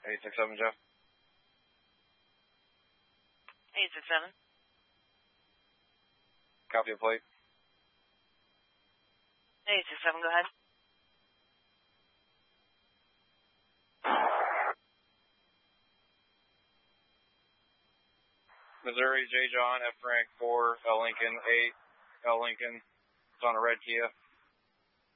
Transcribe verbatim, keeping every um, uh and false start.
eight six seven, Jeff. eight six seven. Copy a plate. eight six seven, go ahead. Missouri, J. John, F. Frank, four, L. Lincoln, eight, L. Lincoln. It's on a red Kia.